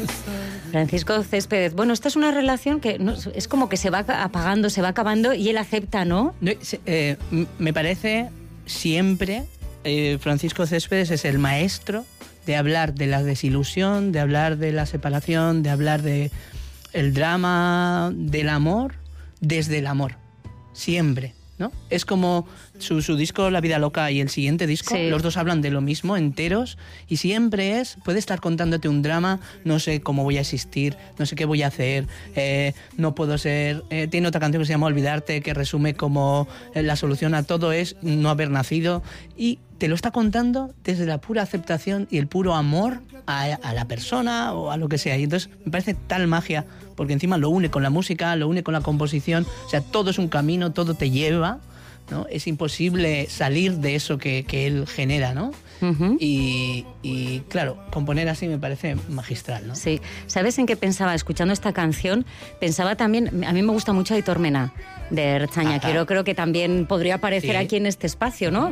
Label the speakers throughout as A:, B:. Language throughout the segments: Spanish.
A: Francisco Céspedes. Bueno, esta es una relación que no, es como que se va apagando, se va acabando y él acepta, ¿no?
B: Me parece siempre Francisco Céspedes es el maestro de hablar de la desilusión, de hablar de la separación, de hablar de el drama del amor desde el amor. Siempre, ¿no? Es como su disco La vida loca y el siguiente disco, sí. Los dos hablan de lo mismo, enteros, y siempre puede estar contándote un drama, no sé cómo voy a existir, no sé qué voy a hacer, no puedo ser... tiene otra canción que se llama Olvidarte, que resume como la solución a todo es no haber nacido, y te lo está contando desde la pura aceptación y el puro amor a la persona o a lo que sea. Y entonces me parece tal magia, porque encima lo une con la música, lo une con la composición, o sea, todo es un camino, todo te lleva, ¿no? Es imposible salir de eso que él genera, ¿no? Uh-huh. Y claro, componer así me parece magistral, ¿no?
A: Sí. ¿Sabes en qué pensaba? Escuchando esta canción, pensaba también... A mí me gusta mucho Aitor Mena, de Ertzaina, que yo creo que también podría aparecer sí. Aquí en este espacio, ¿no?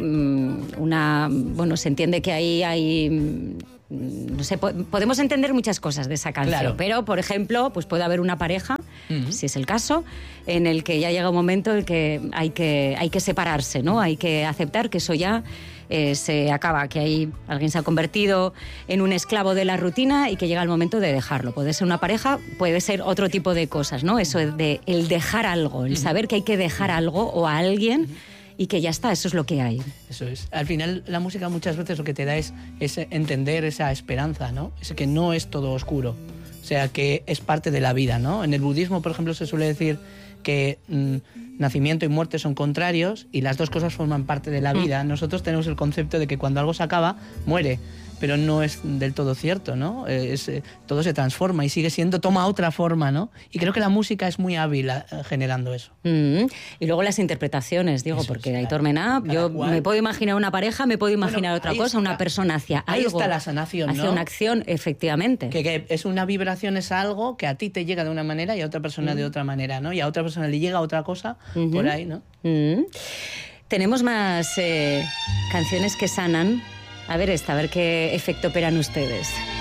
A: Bueno, se entiende que ahí hay... No sé, podemos entender muchas cosas de esa canción, claro. Pero, por ejemplo, pues puede haber una pareja, uh-huh. Si es el caso, en el que ya llega un momento en el que hay que separarse, ¿no? Hay que aceptar que eso ya se acaba, que alguien se ha convertido en un esclavo de la rutina y que llega el momento de dejarlo. Puede ser una pareja, puede ser otro tipo de cosas, ¿no? Eso de el dejar algo, el saber que hay que dejar algo o a alguien y que ya está, eso es lo que hay.
B: Eso es. Al final la música muchas veces lo que te da es entender esa esperanza, ¿no? Es que no es todo oscuro, o sea, que es parte de la vida, ¿no? En el budismo, por ejemplo, se suele decir que nacimiento y muerte son contrarios y las dos cosas forman parte de la vida. Nosotros tenemos el concepto de que cuando algo se acaba, muere, pero no es del todo cierto, ¿no? Todo se transforma y sigue siendo, toma otra forma, ¿no? Y creo que la música es muy hábil generando eso.
A: Y luego las interpretaciones, digo, eso porque es, Aitor Mena, yo me puedo imaginar una pareja, me puedo imaginar otra cosa, una persona hacia algo.
B: Ahí está la sanación,
A: hacia
B: ¿no?
A: una acción, efectivamente.
B: Que es una vibración, es algo que a ti te llega de una manera y a otra persona de otra manera, ¿no? Y a otra persona le llega otra cosa por ahí, ¿no?
A: Tenemos más canciones que sanan. A ver a ver qué efecto operan ustedes.